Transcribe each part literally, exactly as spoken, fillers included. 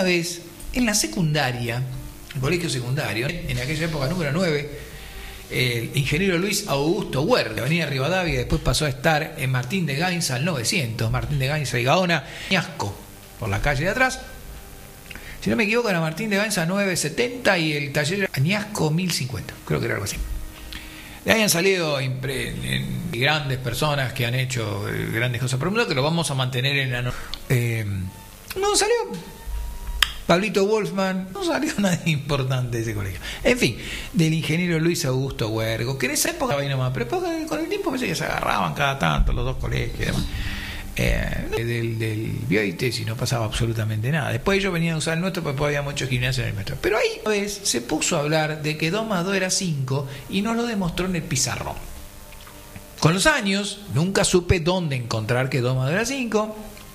Una vez, en la secundaria, el colegio secundario, en aquella época número nueve, el ingeniero Luis Augusto Huergo, venía de Rivadavia, después pasó a estar en Martín de Gainza al novecientos, Martín de Gainza y Gaona, Añasco, por la calle de atrás. Si no me equivoco, era Martín de Gainza novecientos setenta y el taller Añasco mil cincuenta, creo que era algo así. De ahí han salido grandes personas que han hecho grandes cosas por el mundo, que lo vamos a mantener en la... Eh, no salió Pablito Wolfman, no salió nadie importante de ese colegio. En fin, del ingeniero Luis Augusto Huergo, que en esa época estaba ahí nomás, pero con el tiempo pensé que se agarraban cada tanto los dos colegios y demás. Eh, del, del Bioites y no pasaba absolutamente nada. Después ellos venían a usar el nuestro, porque después había mucho gimnasio en el metro. Pero ahí una vez se puso a hablar de que dos más dos era cinco y nos lo demostró en el pizarrón. Con los años, nunca supe dónde encontrar que dos más dos era cinco.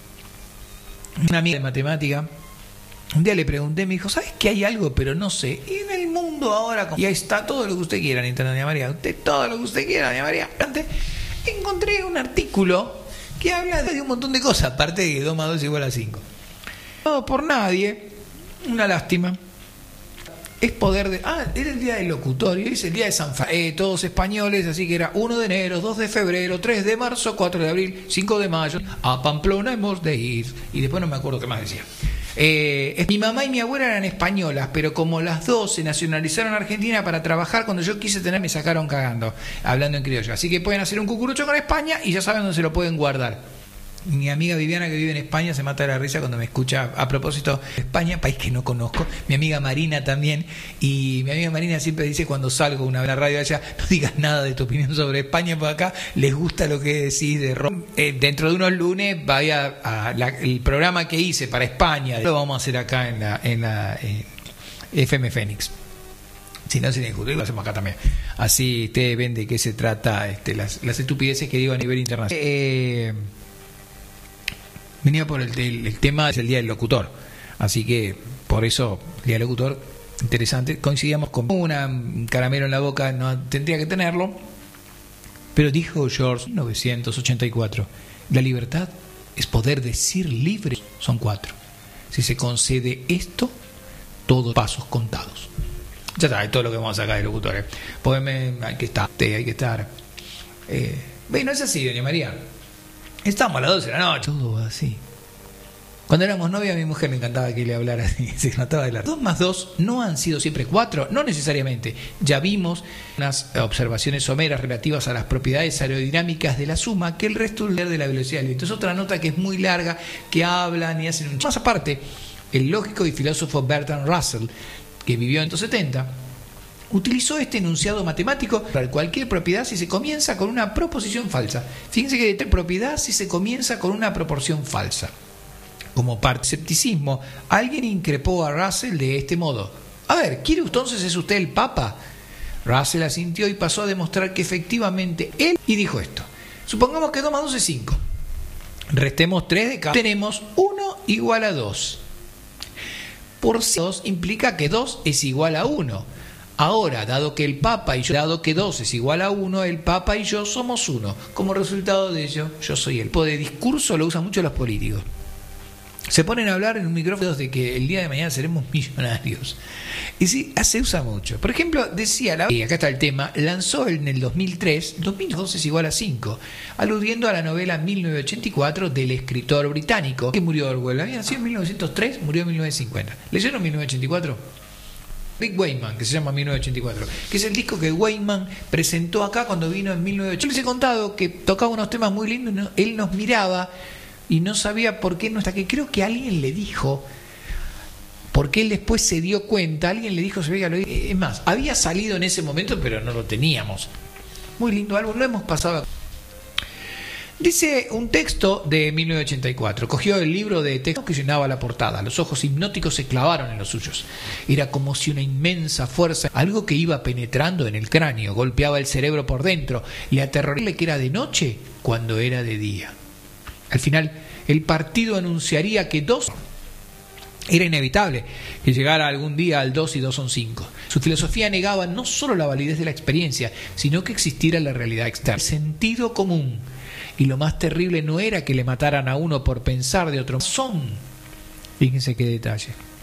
Una amiga de matemática, un día le pregunté, me dijo, ¿sabes que hay algo? Pero no sé. Y en el mundo ahora, y ahí está todo lo que usted quiera en internet, doña María. Usted todo lo que usted quiera, doña María. Antes encontré un artículo que habla de un montón de cosas, aparte de que dos más dos es igual a cinco. No por nadie, una lástima. Es poder de... Ah, era el día del locutorio, es el día de San Francisco. Eh, todos españoles, así que era uno de enero, dos de febrero, tres de marzo, cuatro de abril, cinco de mayo. A Pamplona hemos de ir. Y después no me acuerdo qué más decía. Eh, mi mamá y mi abuela eran españolas, pero como las dos se nacionalizaron en Argentina para trabajar, cuando yo quise tener me sacaron cagando, hablando en criollo. Así que pueden hacer un cucurucho con España y ya saben dónde se lo pueden guardar. Mi amiga Viviana, que vive en España, se mata de la risa cuando me escucha a propósito de España, país que no conozco. Mi amiga Marina también. Y mi amiga Marina siempre dice cuando salgo una vez a la radio allá, no digas nada de tu opinión sobre España, por acá les gusta lo que decís de Roma. Eh, dentro de unos lunes vaya a la, el programa que hice para España, lo vamos a hacer acá en la, en la eh, F M Fénix. Si no, sin discutir, lo hacemos acá también. Así ustedes ven de qué se trata este, las, las estupideces que digo a nivel internacional. Eh... Venía por el, el, el tema, es el Día del Locutor. Así que, por eso, el Día del Locutor, interesante. Coincidíamos con una, un caramelo en la boca, no tendría que tenerlo. Pero dijo George, mil novecientos ochenta y cuatro, la libertad es poder decir libre. Son cuatro. Si se concede esto, todos pasos contados. Ya está, es todo lo que vamos a sacar de locutores. Pues me, hay que estar, hay que estar. Eh, bueno, es así, doña María. Estábamos a las doce de la noche, todo así. Cuando éramos novias, a mi mujer le encantaba que le hablara así, se trataba de hablar. Dos más dos no han sido siempre cuatro, no necesariamente. Ya vimos unas observaciones someras relativas a las propiedades aerodinámicas de la suma que el resto de la velocidad del viento. Es otra nota que es muy larga, que hablan y hacen un... Más aparte, el lógico y filósofo Bertrand Russell, que vivió en los setenta, utilizó este enunciado matemático para cualquier propiedad si se comienza con una proposición falsa. Fíjense que de propiedad si se comienza con una proporción falsa. Como parte del escepticismo, alguien increpó a Russell de este modo. A ver, ¿quiere entonces es usted el Papa? Russell asintió y pasó a demostrar que efectivamente él... Y dijo esto. Supongamos que dos más dos es cinco. Restemos tres de cada. Tenemos uno igual a dos. Por dos implica que dos es igual a uno. Ahora, dado que el Papa y yo, dado que dos es igual a uno, el Papa y yo somos uno. Como resultado de ello, yo soy el. El tipo de discurso lo usan mucho los políticos. Se ponen a hablar en un micrófono de que el día de mañana seremos millonarios. Y sí, se usa mucho. Por ejemplo, decía, la... y acá está el tema, lanzó en el dos mil tres, dos mil dos es igual a cinco, aludiendo a la novela mil novecientos ochenta y cuatro del escritor británico que murió Orwell. Había nacido en mil novecientos tres, murió en mil novecientos cincuenta. ¿Leyeron mil novecientos ochenta y cuatro? Rick Wakeman, que se llama mil novecientos ochenta y cuatro, que es el disco que Wakeman presentó acá cuando vino en mil novecientos ochenta y cuatro. Yo les he contado que tocaba unos temas muy lindos, ¿no? Él nos miraba y no sabía por qué no está, que creo que alguien le dijo, porque él después se dio cuenta, alguien le dijo, se ve, es más, había salido en ese momento, pero no lo teníamos. Muy lindo álbum, lo hemos pasado. Dice un texto de mil novecientos ochenta y cuatro, cogió el libro de textos que llenaba la portada, los ojos hipnóticos se clavaron en los suyos. Era como si una inmensa fuerza, algo que iba penetrando en el cráneo, golpeaba el cerebro por dentro y aterrorizarle que era de noche cuando era de día. Al final, el partido anunciaría que dos era inevitable que llegara algún día al dos y dos son cinco. Su filosofía negaba no solo la validez de la experiencia, sino que existiera la realidad externa, el sentido común. Y lo más terrible no era que le mataran a uno por pensar de otro. Son, fíjense qué detalle.